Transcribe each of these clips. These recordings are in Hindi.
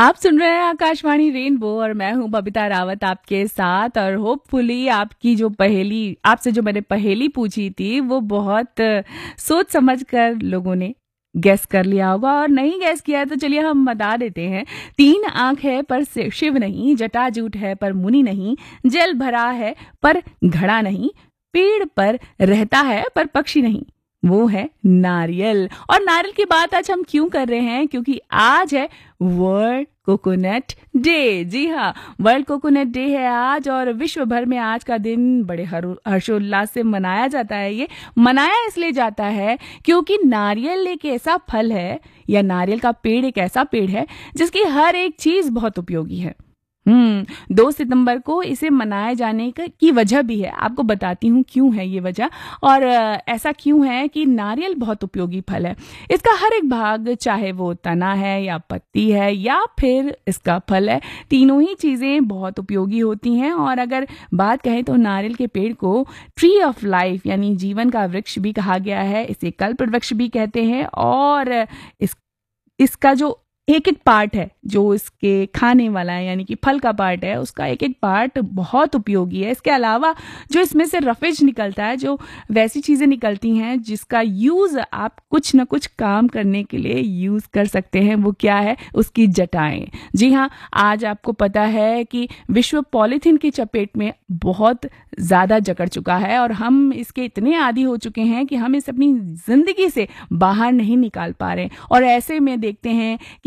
आप सुन रहे हैं आकाशवाणी रेनबो और मैं हूं बबीता रावत आपके साथ। और होपफुली आपसे जो मैंने पहेली पूछी थी वो बहुत सोच समझ कर लोगों ने गैस कर लिया होगा, और नहीं गैस किया है तो चलिए हम बता देते हैं। 3 आंख है पर शिव नहीं, जटाजूट है पर मुनि नहीं, जल भरा है पर घड़ा नहीं, पेड़ पर रहता है पर पक्षी नहीं, वो है नारियल। और नारियल की बात आज हम क्यों कर रहे हैं? क्योंकि आज है वर्ल्ड कोकोनट डे। जी हाँ, वर्ल्ड कोकोनट डे है आज, और विश्व भर में आज का दिन बड़े हर्षोल्लास से मनाया जाता है। ये मनाया इसलिए जाता है क्योंकि नारियल एक ऐसा फल है, या नारियल का पेड़ एक ऐसा पेड़ है जिसकी हर एक चीज बहुत उपयोगी है। 2 सितंबर को इसे मनाए जाने की वजह भी है। आपको बताती हूँ क्यों है ये वजह, और ऐसा क्यों है कि नारियल बहुत उपयोगी फल है। इसका हर एक भाग, चाहे वो तना है या पत्ती है या फिर इसका फल है, तीनों ही चीज़ें बहुत उपयोगी होती हैं। और अगर बात कहें तो नारियल के पेड़ को ट्री ऑफ लाइफ यानी जीवन का वृक्ष भी कहा गया है, इसे कल्प वृक्ष भी कहते हैं। और इसका जो एक एक पार्ट है, जो इसके खाने वाला है यानी कि फल का पार्ट है, उसका एक एक पार्ट बहुत उपयोगी है। इसके अलावा जो इसमें से रफेज निकलता है, जो वैसी चीज़ें निकलती हैं जिसका यूज़ आप कुछ न कुछ काम करने के लिए यूज़ कर सकते हैं, वो क्या है? उसकी जटाएं। जी हाँ, आज आपको पता है कि विश्व पॉलीथीन की चपेट में बहुत ज़्यादा जकड़ चुका है, और हम इसके इतने आदी हो चुके हैं कि हम इसे अपनी ज़िंदगी से बाहर नहीं निकाल पा रहे। और ऐसे में देखते हैं कि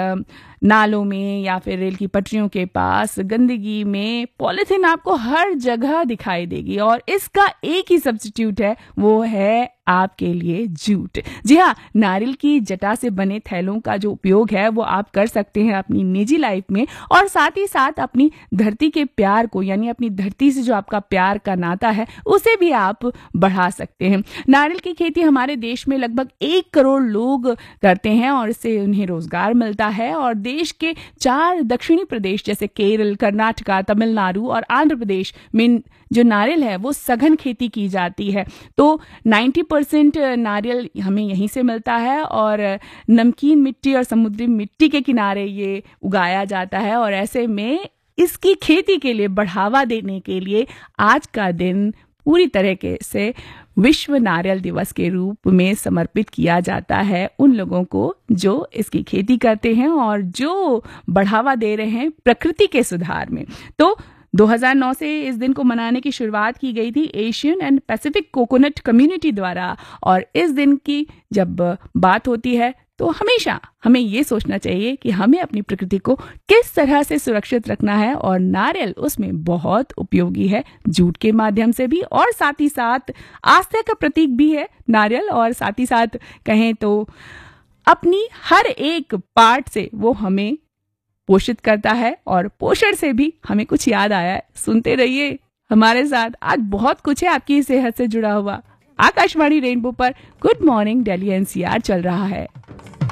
नालों में या फिर रेल की पटरियों के पास गंदगी में पॉलीथीन आपको हर जगह दिखाई देगी, और इसका एक ही सब्स्टिट्यूट है, वो है आपके लिए जूट। जी हाँ, नारियल की जटा से बने थैलों का जो उपयोग है वो आप कर सकते हैं अपनी निजी लाइफ में, और साथ ही साथ अपनी धरती के प्यार को, यानी अपनी धरती से जो आपका प्यार का नाता है उसे भी आप बढ़ा सकते हैं। नारियल की खेती हमारे देश में लगभग 1 करोड़ लोग करते हैं, और इससे उन्हें रोजगार मिलता है। और देश के 4 दक्षिणी प्रदेश जैसे केरल, कर्नाटका, तमिलनाडु और आंध्र प्रदेश में जो नारियल है वो सघन खेती की जाती है। तो 90% नारियल हमें यहीं से मिलता है, और नमकीन मिट्टी और समुद्री मिट्टी के किनारे ये उगाया जाता है। और ऐसे में इसकी खेती के लिए बढ़ावा देने के लिए आज का दिन पूरी तरीके से विश्व नारियल दिवस के रूप में समर्पित किया जाता है उन लोगों को जो इसकी खेती करते हैं और जो बढ़ावा दे रहे हैं प्रकृति के सुधार में। तो 2009 से इस दिन को मनाने की शुरुआत की गई थी Asian and Pacific coconut community द्वारा। और इस दिन की जब बात होती है तो हमेशा हमें ये सोचना चाहिए कि हमें अपनी प्रकृति को किस तरह से सुरक्षित रखना है, और नारियल उसमें बहुत उपयोगी है, जूट के माध्यम से भी, और साथ ही साथ आस्था का प्रतीक भी है नारियल। और साथ ही साथ कहें तो अपनी हर एक पार्ट से वो हमें पोषित करता है, और पोषण से भी हमें कुछ याद आया है। सुनते रहिए हमारे साथ, आज बहुत कुछ है आपकी सेहत से जुड़ा हुआ। आकाशवाणी रेनबो पर गुड मॉर्निंग दिल्ली एनसीआर चल रहा है।